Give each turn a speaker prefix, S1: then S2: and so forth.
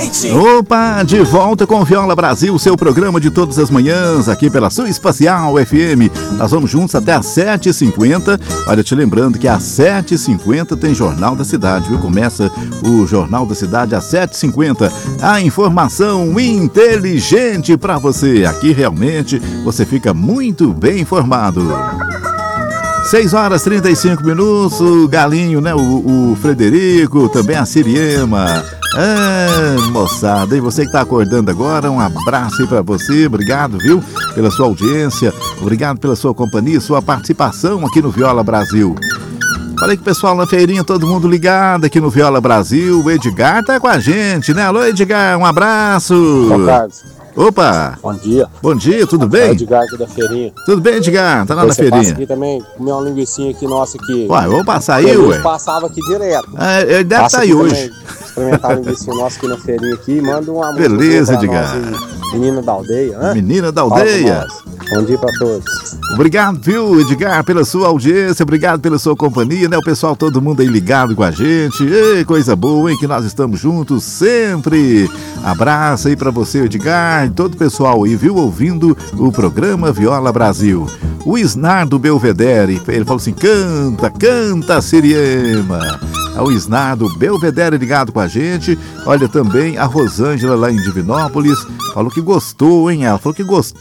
S1: gente.
S2: Opa, de volta com Viola Brasil, seu programa de todas as manhãs, aqui pela Sul Espacial FM. Nós vamos juntos até às 7h50. Olha, te lembrando que às 7h50 tem Jornal da Cidade, viu? Começa o Jornal da Cidade às 7h50. A informação inteligente para você. Aqui realmente você fica muito bem informado. 6h35, o Galinho, né? O Frederico, também a Siriema. Moçada, e você que está acordando agora, um abraço aí para você, obrigado, viu, pela sua audiência, obrigado pela sua companhia, sua participação aqui no Viola Brasil. Falei que o pessoal na feirinha, todo mundo ligado aqui no Viola Brasil, o Edgar tá com a gente, né? Alô, Edgar, um abraço.
S3: Boa tarde.
S2: Opa!
S3: Bom dia.
S2: Bom dia, tudo bem?
S3: É o Edgar aqui da feirinha.
S2: Tudo bem, Edgar? Tá lá na feirinha.
S3: Passa aqui também, comer uma linguicinha aqui nossa aqui.
S2: Uai, vou passar aí, ué.
S3: Passava aqui direto.
S2: Ele deve estar aí hoje.
S3: Também, experimentar a linguicinha nossa aqui na feirinha aqui. Manda um amor.
S2: Beleza, Edgar.
S3: Menina da aldeia, né?
S2: Menina da aldeia.
S3: Bom dia pra todos.
S2: Obrigado, viu, Edgar, pela sua audiência, obrigado pela sua companhia, né? O pessoal, todo mundo aí ligado com a gente. Ei, coisa boa, hein? Que nós estamos juntos sempre. Abraço aí pra você, Edgar, e todo o pessoal aí, viu? Ouvindo o programa Viola Brasil. O Isnardo Belvedere, ele falou assim: canta, Siriema. O Isnardo Belvedere ligado com a gente. Olha, também a Rosângela lá em Divinópolis falou que gostou, hein? Ela falou que gostou